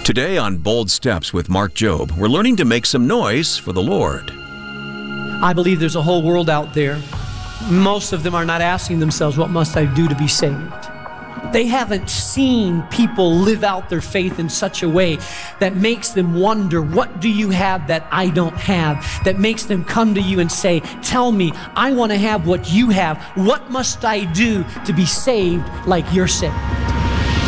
Today on Bold Steps with Mark Jobe, we're learning to make some noise for the Lord. I believe there's a whole world out there. Most of them are not asking themselves, what must I do to be saved? They haven't seen people live out their faith in such a way that makes them wonder, what do you have that I don't have? That makes them come to you and say, tell me, I want to have what you have. What must I do to be saved like you're saved?